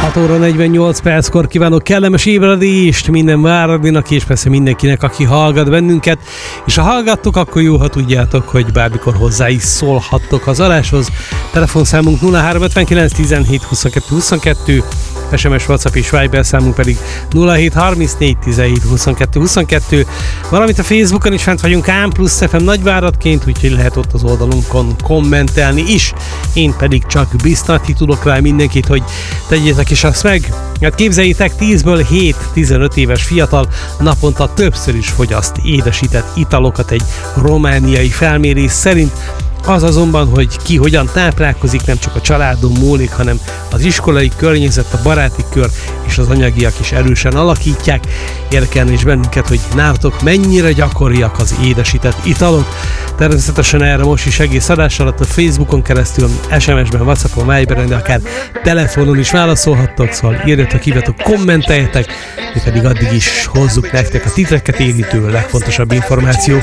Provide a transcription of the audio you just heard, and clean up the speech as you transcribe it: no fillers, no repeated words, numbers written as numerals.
6 óra 48 perckor kívánok kellemes ébredést minden Váradinak, és persze mindenkinek, aki hallgat bennünket. És ha hallgattok, akkor jó, ha tudjátok, hogy bármikor hozzá is szólhattok az adáshoz. Telefonszámunk 0359 17 22 22, SMS, WhatsApp és Viber számunk pedig 0734 17 22 22, valamint a Facebookon is fent vagyunk ám+FM Nagyváradként, úgyhogy lehet ott az oldalunkon kommentelni is. Én pedig csak biztatni tudok rá mindenkit, hogy tegyétek is azt meg. Hát képzeljétek, 10-ből 7-15 éves fiatal naponta többször is fogyaszt édesített italokat egy romániai felmérés szerint. Az azonban, hogy ki hogyan táplálkozik, nem csak a családon múlik, hanem az iskolai környezet, a baráti kör és az anyagiak is erősen alakítják. Érdekelne is bennünket, hogy nálatok mennyire gyakoriak az édesített italok. Természetesen erre most is egész adás alatt a Facebookon keresztül, SMS-ben, WhatsAppon, Viberen, de akár telefonon is válaszolhattok, szóval írjatok, hívjatok, kommenteljetek, mi pedig addig is hozzuk nektek a titeket érintő legfontosabb információk.